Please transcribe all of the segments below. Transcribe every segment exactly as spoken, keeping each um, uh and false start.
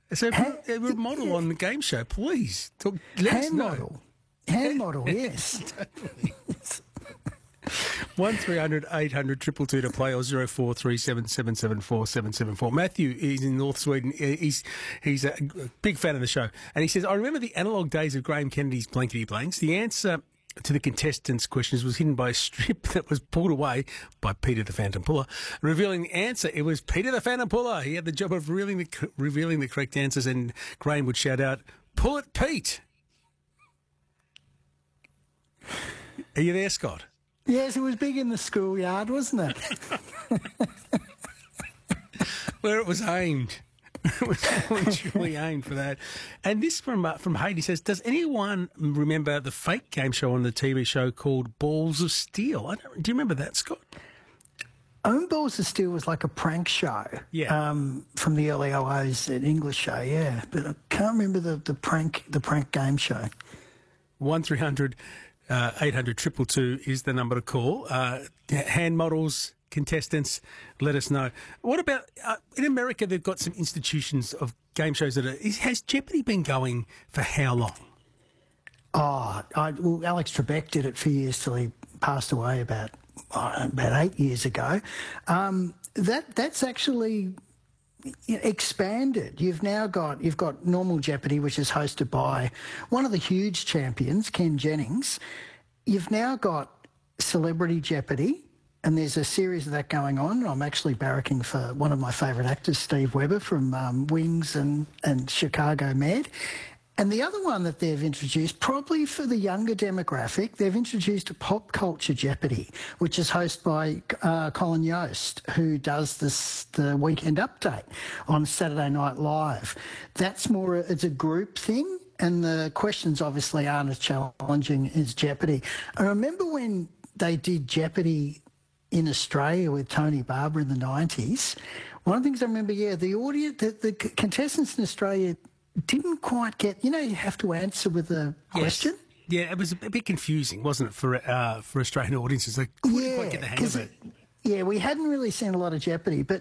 So hand, put a model yeah. on the game show, please. Talk, let us Hand know. model. Hand model, yes. One three hundred eight hundred two two two to play or zero four three seven seven seven four seven seven four. Matthew is in North Sweden. He's he's a big fan of the show, and he says, "I remember the analogue days of Graham Kennedy's blankety blanks. The answer to the contestants' questions was hidden by a strip that was pulled away by Peter the Phantom Puller, revealing the answer. It was Peter the Phantom Puller. He had the job of revealing the revealing the correct answers, and Graham would shout out, 'Pull it, Pete!' Are you there, Scott?" Yes, it was big in the schoolyard, wasn't it? Where it was aimed. It was really truly aimed for that. And this from uh, from Haiti says, does anyone remember the fake game show on the T V show called Balls of Steel? I don't, do you remember that, Scott? Own Balls of Steel was like a prank show. Yeah. Um, from the early oh ohs, an English show, yeah. But I can't remember the, the prank the prank game show. one three hundred Uh, eight hundred two two two is the number to call. Uh, hand models, contestants, let us know. What about, uh, in America, they've got some institutions of game shows that are, is, has Jeopardy been going for how long? Oh, I, well, Alex Trebek did it for years till he passed away about, oh, about eight years ago. Um, that That's actually expanded. You've now got you've got Normal Jeopardy, which is hosted by one of the huge champions, Ken Jennings. You've now got Celebrity Jeopardy, and there's a series of that going on. I'm actually barracking for one of my favourite actors, Steve Webber from um, Wings and, and Chicago Med. And the other one that they've introduced, probably for the younger demographic, they've introduced a Pop Culture Jeopardy, which is hosted by uh, Colin Yost, who does this the Weekend Update on Saturday Night Live. That's more, it's a group thing, and the questions obviously aren't as challenging as Jeopardy. I remember when they did Jeopardy in Australia with Tony Barber in the nineties, one of the things I remember, yeah, the audience, the, the contestants in Australia didn't quite get, you know, you have to answer with a Yes. question. Yeah, it was a bit confusing, wasn't it, for uh, for Australian audiences? They couldn't Yeah, quite get the hang of it. it. Yeah, we hadn't really seen a lot of Jeopardy, but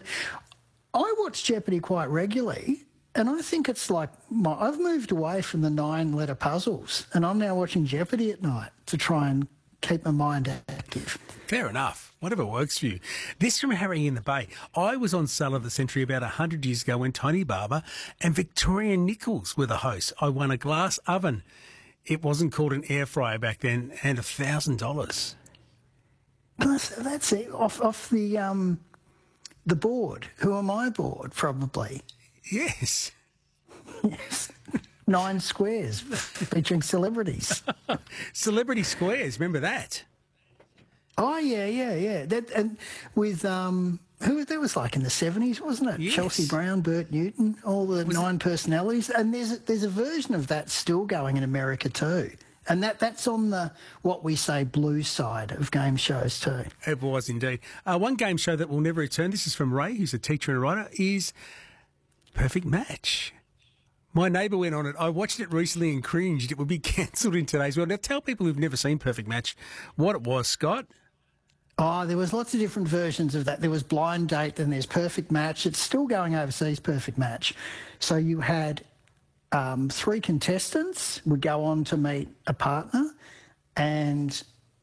I watch Jeopardy quite regularly, and I think it's like, my, I've moved away from the nine-letter puzzles, and I'm now watching Jeopardy at night to try and keep my mind active. Fair enough. Whatever works for you. This from Harry in the Bay. I was on Sale of the Century about one hundred years ago when Tony Barber and Victoria Nichols were the hosts. I won a glass oven. It wasn't called an air fryer back then, and one thousand dollars. That's, that's it, off, off the, um, the board. Who am I board, probably? Yes. Yes. Nine squares featuring celebrities. Celebrity Squares, remember that? Oh, yeah, yeah, yeah. That and with, um, who that was like in the seventies, wasn't it? Yes. Chelsea Brown, Bert Newton, all the Was nine it? personalities. And there's a, there's a version of that still going in America too. And that that's on the, what we say, blue side of game shows too. It was indeed. Uh, one game show that will never return, this is from Ray, who's a teacher and a writer, is Perfect Match. My neighbour went on it. I watched it recently and cringed. It would be cancelled in today's world. Now, tell people who've never seen Perfect Match what it was, Scott. Oh, there was lots of different versions of that. There was Blind Date, then there's Perfect Match. It's still going overseas, Perfect Match. So you had um, three contestants would go on to meet a partner, and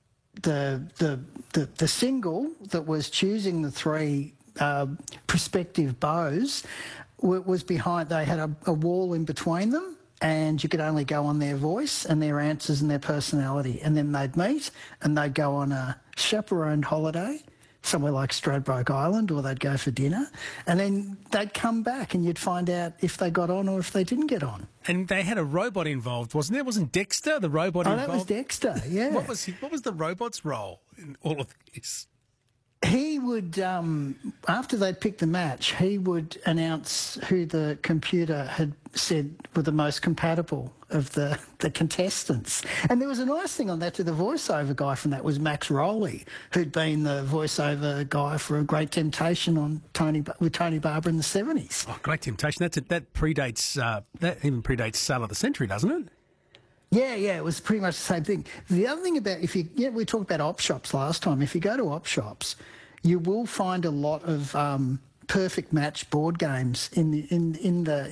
the the the, the single that was choosing the three uh, prospective beaux w- was behind. They had a, a wall in between them, and you could only go on their voice and their answers and their personality. And then they'd meet and they'd go on a chaperoned holiday somewhere like Stradbroke Island, or they'd go for dinner. And then they'd come back and you'd find out if they got on or if they didn't get on. And they had a robot involved, wasn't there? Wasn't Dexter the robot Oh, involved? that was Dexter, yeah. What was he, what was the robot's role in all of this? He would, um, after they'd picked the match, he would announce who the computer had said were the most compatible of the, the contestants. And there was a nice thing on that to the voiceover guy from that was Max Rowley, who'd been the voiceover guy for A Great Temptation on Tony with Tony Barber in the seventies. Oh, Great Temptation. That's a, that predates, uh, that even predates Sale of the Century, doesn't it? Yeah, yeah, it was pretty much the same thing. The other thing about, if you, yeah, we talked about op shops last time. If you go to op shops, you will find a lot of um, Perfect Match board games in the in in the